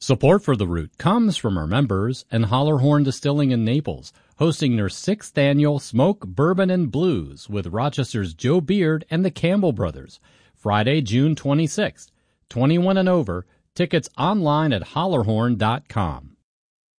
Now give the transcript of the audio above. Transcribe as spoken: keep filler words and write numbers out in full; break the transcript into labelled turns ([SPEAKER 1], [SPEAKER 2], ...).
[SPEAKER 1] Support for The Root comes from our members and Hollerhorn Distilling in Naples, hosting their sixth annual Smoke, Bourbon, and Blues with Rochester's Joe Beard and the Campbell Brothers, Friday, June twenty-sixth. twenty-one and over, tickets online at hollerhorn dot com.